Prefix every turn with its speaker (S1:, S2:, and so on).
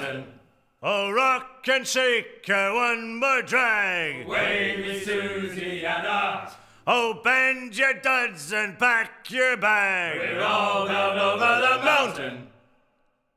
S1: mountain.
S2: Oh, rock and shake, one more drag.
S1: Wavy Susiana.
S2: Oh, bend your duds and pack your bag.
S1: We're all down over the mountain.